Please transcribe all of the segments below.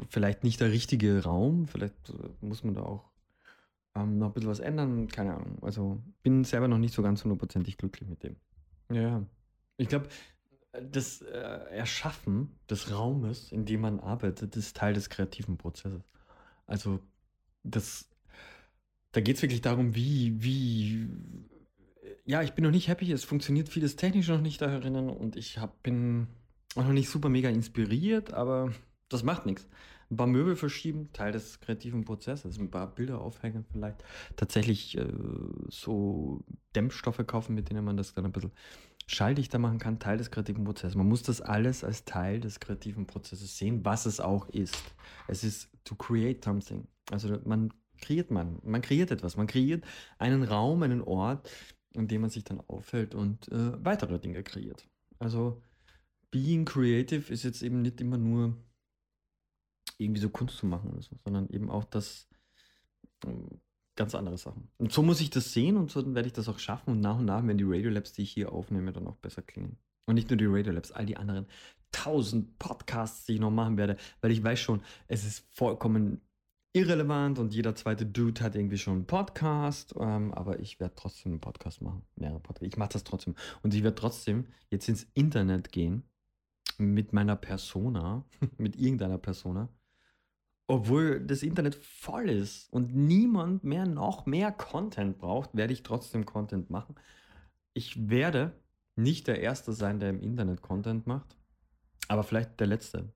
vielleicht nicht der richtige Raum, vielleicht muss man da auch noch ein bisschen was ändern, keine Ahnung. Also bin selber noch nicht so ganz hundertprozentig glücklich mit dem. Ja, ich glaube, das Erschaffen des Raumes, in dem man arbeitet, ist Teil des kreativen Prozesses. Also das, da geht es wirklich darum, ja, ich bin noch nicht happy, es funktioniert vieles technisch noch nicht darin und bin auch noch nicht super mega inspiriert, aber das macht nichts. Ein paar Möbel verschieben, Teil des kreativen Prozesses, ein paar Bilder aufhängen vielleicht, tatsächlich so Dämpfstoffe kaufen, mit denen man das dann ein bisschen schalldichter machen kann, Teil des kreativen Prozesses. Man muss das alles als Teil des kreativen Prozesses sehen, was es auch ist. Es ist to create something. Also man kreiert etwas, man kreiert einen Raum, einen Ort, in dem man sich dann aufhält und weitere Dinge kreiert. Also being creative ist jetzt eben nicht immer nur irgendwie so Kunst zu machen oder so, sondern eben auch das ganz andere Sachen. Und so muss ich das sehen und so werde ich das auch schaffen und nach werden die Radiolabs, die ich hier aufnehme, dann auch besser klingen. Und nicht nur die Radiolabs, all die anderen 1000 Podcasts, die ich noch machen werde, weil ich weiß schon, es ist vollkommen irrelevant und jeder zweite Dude hat irgendwie schon einen Podcast, aber ich werde trotzdem einen Podcast machen, mehrere Podcasts. Ich mache das trotzdem und ich werde trotzdem jetzt ins Internet gehen mit meiner Persona, mit irgendeiner Persona, obwohl das Internet voll ist und niemand mehr noch mehr Content braucht, werde ich trotzdem Content machen. Ich werde nicht der Erste sein, der im Internet Content macht, aber vielleicht der Letzte.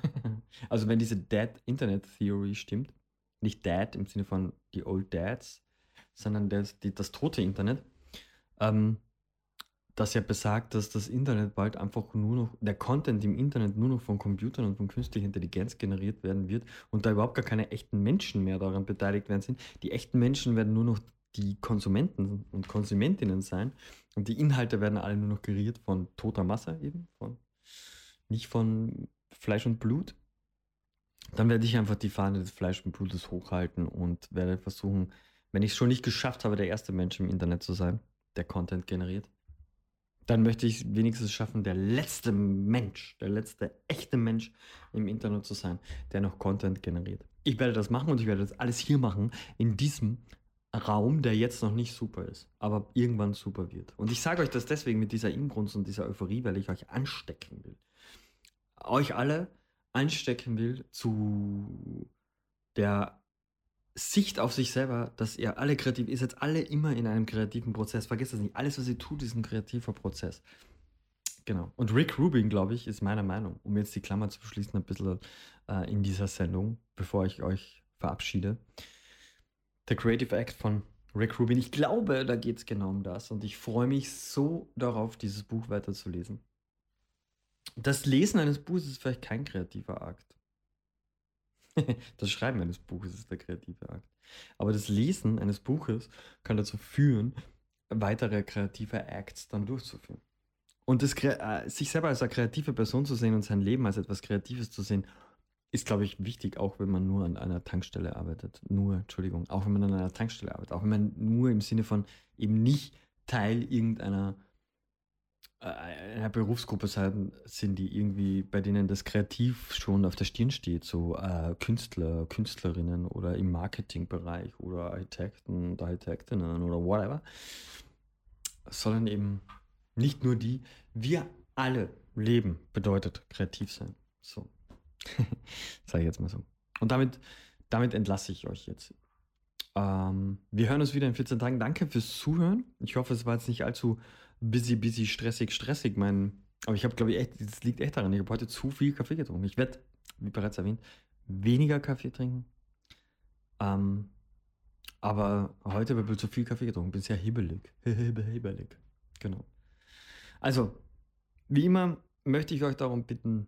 Also wenn diese Dead Internet Theory stimmt, nicht Dead im Sinne von die Old Dads, sondern das tote Internet, ähm, das ja besagt, dass das Internet bald einfach nur noch, der Content im Internet nur noch von Computern und von künstlicher Intelligenz generiert werden wird und da überhaupt gar keine echten Menschen mehr daran beteiligt werden sind. Die echten Menschen werden nur noch die Konsumenten und Konsumentinnen sein und die Inhalte werden alle nur noch kreiert von toter Masse eben, nicht von Fleisch und Blut. Dann werde ich einfach die Fahne des Fleisch und Blutes hochhalten und werde versuchen, wenn ich es schon nicht geschafft habe, der erste Mensch im Internet zu sein, der Content generiert, dann möchte ich wenigstens schaffen, der letzte Mensch, der letzte echte Mensch im Internet zu sein, der noch Content generiert. Ich werde das machen und ich werde das alles hier machen, in diesem Raum, der jetzt noch nicht super ist, aber irgendwann super wird. Und ich sage euch das deswegen mit dieser Inbrunst und dieser Euphorie, weil ich euch anstecken will. Euch alle anstecken will zu der Sicht auf sich selber, dass ihr alle kreativ, ihr seid alle immer in einem kreativen Prozess. Vergesst das nicht. Alles, was ihr tut, ist ein kreativer Prozess. Genau. Und Rick Rubin, glaube ich, ist meiner Meinung, um jetzt die Klammer zu beschließen, ein bisschen in dieser Sendung, bevor ich euch verabschiede. Der Creative Act von Rick Rubin. Ich glaube, da geht es genau um das. Und ich freue mich so darauf, dieses Buch weiterzulesen. Das Lesen eines Buches ist vielleicht kein kreativer Akt. Das Schreiben eines Buches ist der kreative Akt. Aber das Lesen eines Buches kann dazu führen, weitere kreative Acts dann durchzuführen. Und sich selber als eine kreative Person zu sehen und sein Leben als etwas Kreatives zu sehen, ist, glaube ich, wichtig, auch wenn man nur an einer Tankstelle arbeitet. Auch wenn man an einer Tankstelle arbeitet. Auch wenn man nur im Sinne von eben nicht Teil irgendeiner einer Berufsgruppe sind, die irgendwie, bei denen das Kreativ schon auf der Stirn steht, so Künstler, Künstlerinnen oder im Marketingbereich oder Architekten und Architektinnen oder whatever, sondern eben nicht nur die, wir alle leben bedeutet kreativ sein. So, sage ich jetzt mal so. Und damit entlasse ich euch jetzt. Wir hören uns wieder in 14 Tagen. Danke fürs Zuhören. Ich hoffe, es war jetzt nicht allzu busy, stressig. Aber ich habe, glaube ich, das liegt echt daran. Ich habe heute zu viel Kaffee getrunken. Ich werde, wie bereits erwähnt, weniger Kaffee trinken. Aber heute habe ich zu viel Kaffee getrunken. Bin sehr hibbelig. Hibbelig. Genau. Also, wie immer möchte ich euch darum bitten,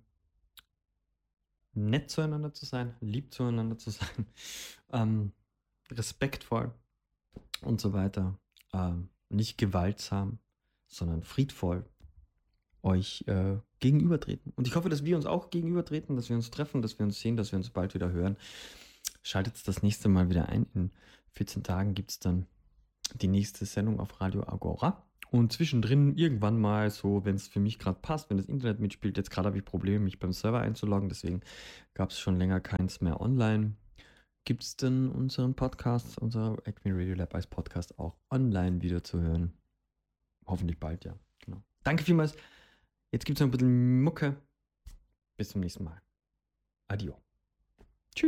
nett zueinander zu sein, lieb zueinander zu sein, respektvoll und so weiter. Nicht gewaltsam, sondern friedvoll euch gegenübertreten. Und ich hoffe, dass wir uns auch gegenübertreten, dass wir uns treffen, dass wir uns sehen, dass wir uns bald wieder hören. Schaltet das nächste Mal wieder ein. In 14 Tagen gibt es dann die nächste Sendung auf Radio Agora. Und zwischendrin irgendwann mal so, wenn es für mich gerade passt, wenn das Internet mitspielt, jetzt gerade habe ich Probleme, mich beim Server einzuloggen, deswegen gab es schon länger keins mehr online. Gibt es denn unseren Podcast, unser Acme Radio Lab als Podcast auch online wieder zu hören? Hoffentlich bald, ja. Genau. Danke vielmals. Jetzt gibt es noch ein bisschen Mucke. Bis zum nächsten Mal. Adio.